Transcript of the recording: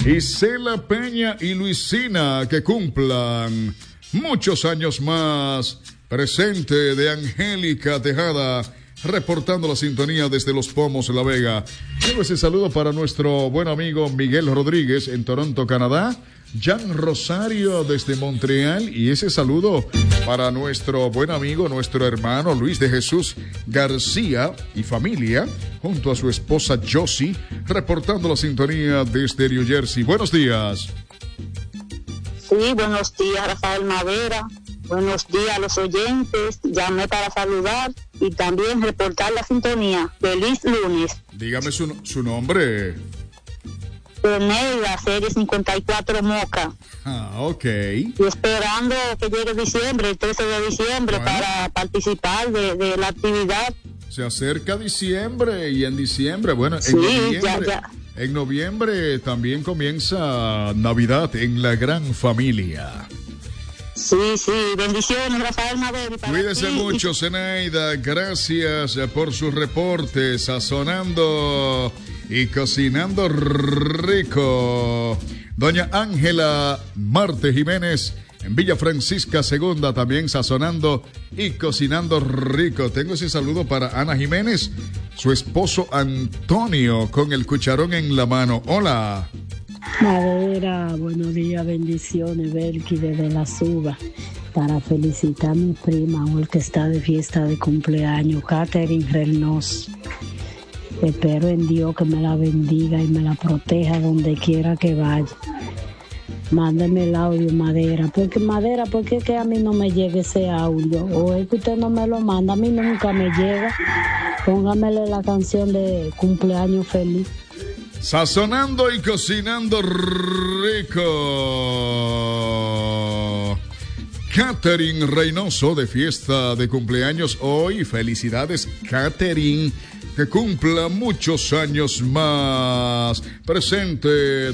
Isela Peña y Luisina, que cumplan muchos años más. Presente de Angélica Tejada, reportando la sintonía desde Los Pomos, La Vega. Luego ese saludo para nuestro buen amigo Miguel Rodríguez en Toronto, Canadá. Jan Rosario desde Montreal. Y ese saludo para nuestro buen amigo, nuestro hermano Luis de Jesús García y familia, junto a su esposa Josie, reportando la sintonía desde New Jersey. Buenos días. Sí, buenos días, Rafael Madera. Buenos días a los oyentes. Llamé para saludar y también reportar la sintonía. Feliz lunes. Dígame su nombre. Peneida, serie 54 Moca. Ok. Y esperando que llegue diciembre, el 13 de diciembre, para participar de la actividad. Se acerca diciembre y en diciembre, bueno, sí, en noviembre también comienza Navidad en la gran familia. Sí, bendiciones, Rafael Madera. Cuídese mucho, Zenaida, gracias por sus reportes, sazonando y cocinando rico. Doña Ángela Marte Jiménez en Villa Francisca Segunda, también sazonando y cocinando rico. Tengo ese saludo para Ana Jiménez, su esposo Antonio, con el cucharón en la mano. Hola. Madera, buenos días, bendiciones, Belki desde La Suba, para felicitar a mi prima hoy que está de fiesta de cumpleaños, Catherine Reynoso. Espero en Dios que me la bendiga y me la proteja donde quiera que vaya. Mándeme el audio, Madera, porque es que a mí no me llega ese audio, o es que usted no me lo manda, a mí nunca me llega. Póngamele la canción de cumpleaños feliz. Sazonando y cocinando rico. Catherine Reynoso de fiesta de cumpleaños hoy. Felicidades, Catherine. Que cumpla muchos años más. Presente